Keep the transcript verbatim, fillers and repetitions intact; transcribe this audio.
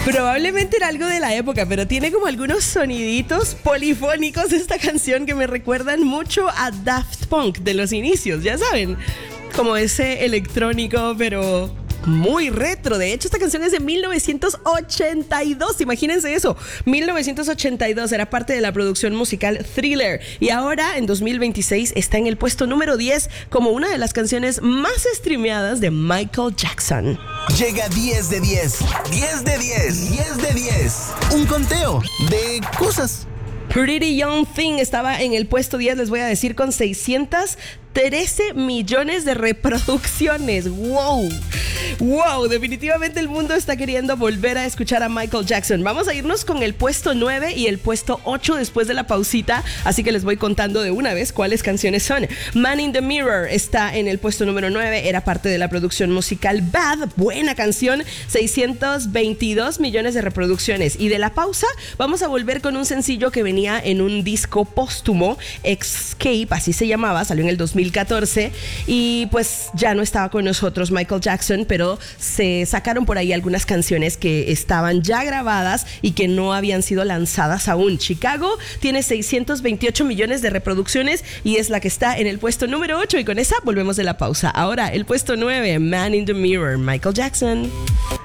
Probablemente era algo de la época, pero tiene como algunos soniditos polifónicos esta canción que me recuerdan mucho a Daft Punk de los inicios, ya saben, como ese electrónico, pero muy retro. De hecho, esta canción es de mil novecientos ochenta y dos. Imagínense eso. mil novecientos ochenta y dos era parte de la producción musical Thriller. Y ahora, en dos mil veintiséis, está en el puesto número diez como una de las canciones más streameadas de Michael Jackson. Llega diez de diez. diez de diez. diez de diez. Un conteo de cosas. Pretty Young Thing estaba en el puesto diez, les voy a decir, con seiscientos trece millones de reproducciones. ¡Wow! ¡Wow! Definitivamente el mundo está queriendo volver a escuchar a Michael Jackson. Vamos a irnos con el puesto nueve y el puesto ocho después de la pausita, así que les voy contando de una vez cuáles canciones son. Man in the Mirror está en el puesto número nueve, era parte de la producción musical Bad, buena canción, seiscientos veintidós millones de reproducciones. Y de la pausa vamos a volver con un sencillo que venía en un disco póstumo, Escape, así se llamaba, salió en el dos mil catorce y pues ya no estaba con nosotros Michael Jackson, pero se sacaron por ahí algunas canciones que estaban ya grabadas y que no habían sido lanzadas aún. Chicago tiene seiscientos veintiocho millones de reproducciones y es la que está en el puesto número ocho, y con esa volvemos de la pausa. Ahora el puesto nueve, Man in the Mirror, Michael Jackson.